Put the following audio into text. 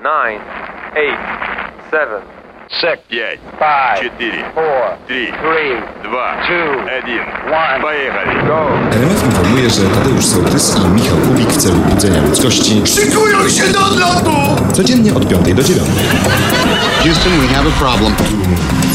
9, 8, 7, 6, 5, 4, 4, 3, 3, 2, 2, 1. 1. Pojechali. Go! RMF informuje, że Tadeusz Sołtys i Michał Kubik w celu budzenia ludzkości Szykują się do odlotu! codziennie od 5 do 9. Houston, we have a problem.